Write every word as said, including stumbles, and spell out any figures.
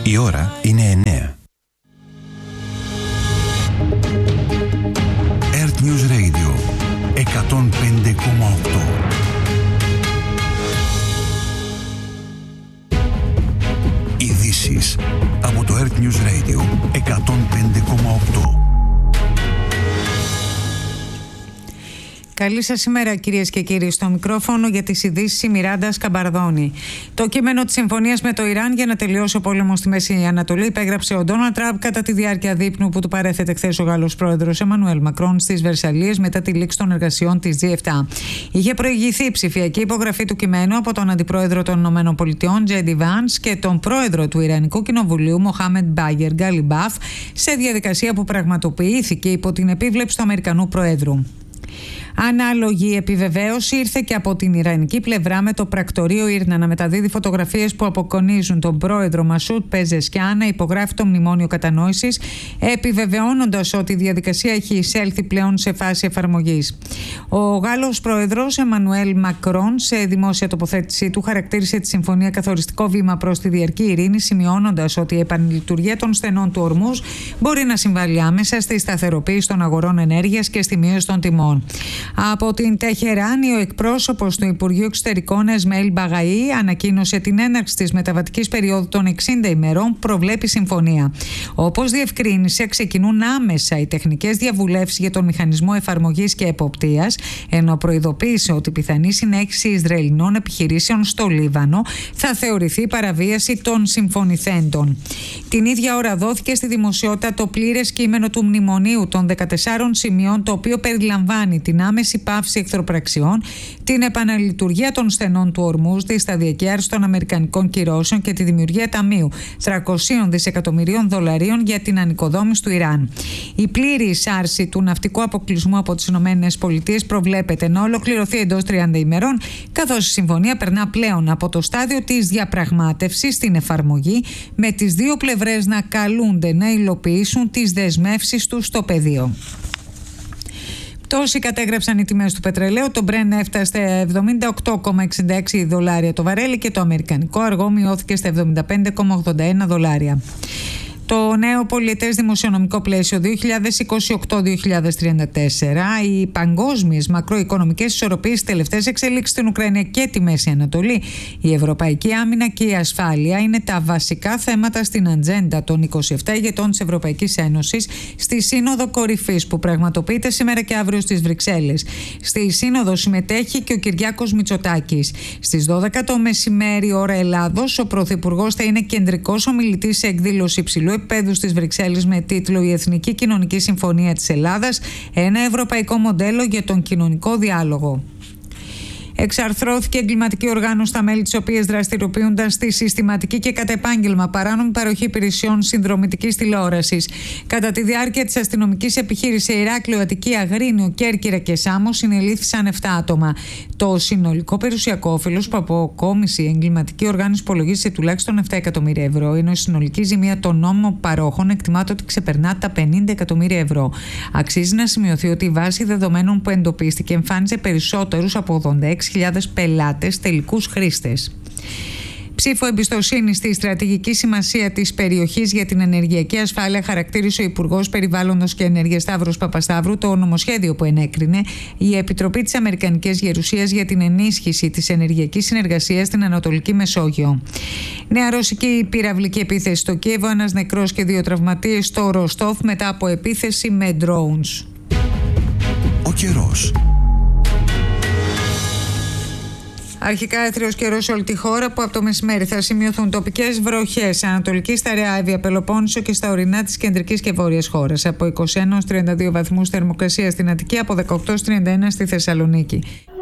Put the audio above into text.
Η ώρα είναι εννέα. Earth News Radio εκατόν πέντε κόμμα οκτώ. Ειδήσεις από το Earth News Radio εκατόν πέντε κόμμα οκτώ. Καλή σας ημέρα, κυρίες και κύριοι. Στο μικρόφωνο για τις ειδήσεις η Μιράντα Σκαμπαρδόνη. Το κείμενο της συμφωνίας με το Ιράν για να τελειώσει ο πόλεμος στη Μέση Ανατολή υπέγραψε ο Ντόναλντ Τραμπ κατά τη διάρκεια δείπνου που του παρέθετε χθες ο Γάλλος πρόεδρος Εμμανουέλ Μακρόν στις Βερσαλλίες μετά τη λήξη των εργασιών της τζι επτά. Είχε προηγηθεί η ψηφιακή υπογραφή του κειμένου από τον Αντιπρόεδρο των ΗΠΑ Τζέι Ντι Βάνς και τον Πρόεδρο του Ιρανικού Κοινοβουλίου Μοχάμεντ Μπάγερ Γκαλιμπάφ σε διαδικασία που πραγματοποιήθηκε υπό την επίβλεψη του Αμερικανού Προέδρου. Ανάλογη επιβεβαίωση ήρθε και από την ιρανική πλευρά, με το πρακτορείο Ήρνα να μεταδίδει φωτογραφίες που αποκονίζουν τον πρόεδρο Μασούτ Πεζεσκιάν να υπογράφει το μνημόνιο κατανόησης, επιβεβαιώνοντας ότι η διαδικασία έχει εισέλθει πλέον σε φάση εφαρμογής. Ο Γάλλος πρόεδρος Εμμανουέλ Μακρόν, σε δημόσια τοποθέτησή του, χαρακτήρισε τη συμφωνία καθοριστικό βήμα προς τη διαρκή ειρήνη, σημειώνοντας ότι η επανλειτουργία των στενών του Ορμούζ μπορεί να συμβάλλει άμεσα στη σταθεροποίηση των αγορών ενέργειας και στη μείωση των τιμών. Από την Τεχεράνη, ο εκπρόσωπος του Υπουργείου Εξωτερικών Εσμαήλ Μπαγαή ανακοίνωσε την έναρξη της μεταβατικής περίοδου των εξήντα ημερών που προβλέπει συμφωνία. Όπως διευκρίνησε, ξεκινούν άμεσα οι τεχνικές διαβουλεύσεις για τον μηχανισμό εφαρμογής και εποπτείας, ενώ προειδοποίησε ότι η πιθανή συνέχιση Ισραηλινών επιχειρήσεων στο Λίβανο θα θεωρηθεί παραβίαση των συμφωνηθέντων. Την ίδια ώρα δόθηκε στη δημοσιότητα το πλήρες κείμενο του μνημονίου των δεκατεσσάρων σημείων, το οποίο περιλαμβάνει την άμεση πάυση εχθροπραξιών, την επαναλειτουργία των στενών του Ορμούζ, τη σταδιακή άρση των αμερικανικών κυρώσεων και τη δημιουργία ταμείου τριακόσια δισεκατομμυρίων δολαρίων για την ανοικοδόμηση του Ιράν. Η πλήρης άρση του ναυτικού αποκλεισμού από τις ΗΠΑ προβλέπεται να ολοκληρωθεί εντός τριάντα ημερών, καθώς η συμφωνία περνά πλέον από το στάδιο της διαπραγμάτευσης στην εφαρμογή, με τις δύο πλευρές να καλούνται να υλοποιήσουν τις δεσμεύσεις τους στο πεδίο. Τόσοι κατέγραψαν οι τιμές του πετρελαίου. Το Brent έφτασε εβδομήντα οκτώ κόμμα εξήντα έξι δολάρια το βαρέλι και το αμερικανικό αργό μειώθηκε στα εβδομήντα πέντε κόμμα ογδόντα ένα δολάρια. Το νέο πολιετές δημοσιονομικό πλαίσιο δύο χιλιάδες είκοσι οκτώ με δύο χιλιάδες τριάντα τέσσερα, οι παγκόσμιες μακροοικονομικές ισορροπίες, οι τελευταίες εξελίξεις στην Ουκρανία και τη Μέση Ανατολή, η ευρωπαϊκή άμυνα και η ασφάλεια είναι τα βασικά θέματα στην ατζέντα των είκοσι επτά ηγετών της Ευρωπαϊκής Ένωσης στη Σύνοδο Κορυφής που πραγματοποιείται σήμερα και αύριο στις Βρυξέλλες. Στη Σύνοδο συμμετέχει και ο Κυριάκος Μητσοτάκης. Στις δώδεκα το μεσημέρι ώρα Ελλάδος, ο Πρωθυπουργός θα είναι κεντρικός ομιλητής σε εκδήλωση υψηλού επίπεδου στις Βρυξέλλες με τίτλο «Η Εθνική Κοινωνική Συμφωνία της Ελλάδας, ένα ευρωπαϊκό μοντέλο για τον κοινωνικό διάλογο». Εξαρθρώθηκε εγκληματική οργάνωση στα μέλη της οποίας δραστηριοποιούνταν στη συστηματική και κατά επάγγελμα παράνομη παροχή υπηρεσιών συνδρομητικής τηλεόρασης. Κατά τη διάρκεια της αστυνομικής επιχείρησης σε Ηράκλειο, Αττική, Αγρίνιο, Κέρκυρα και Σάμο συνελήφθησαν επτά άτομα. Το συνολικό περιουσιακό όφελος που αποκόμισε η εγκληματική οργάνωση υπολογίζεται τουλάχιστον επτά εκατομμύρια ευρώ, ενώ η συνολική ζημία των νόμιμων παρόχων εκτιμάται ότι ξεπερνά τα πενήντα εκατομμύρια ευρώ. Αξίζει να σημειωθεί ότι η βάση δεδομένων που εντοπίστηκε εμφάνιζε περισσότερους από ογδόντα έξι χιλιάδες πελάτες τελικούς χρήστες. Ψήφο εμπιστοσύνη στη στρατηγική σημασία της περιοχής για την ενεργειακή ασφάλεια χαρακτήρισε ο Υπουργός Περιβάλλοντος και Ενέργειας Σταύρος Παπασταύρου το νομοσχέδιο που ενέκρινε η Επιτροπή της Αμερικανικής Γερουσίας για την ενίσχυση της ενεργειακής συνεργασίας στην Ανατολική Μεσόγειο. Νέα ρωσική πυραυλική επίθεση στο Κίεβο, ένας νεκρός και δύο τραυματίες στο Ροστόφ μετά από επίθεση με drones. Ο καιρός. Αρχικά έθριος καιρός σε όλη τη χώρα, που από το μεσημέρι θα σημειωθούν τοπικές βροχές σε Ανατολική, στα Ρεά, Εύβοια, Πελοπόννησο και στα ορεινά της κεντρικής και βόρειας χώρας. Από είκοσι ένα έως τριάντα δύο βαθμούς θερμοκρασία στην Αττική, από δεκαοκτώ έως τριάντα ένα στη Θεσσαλονίκη.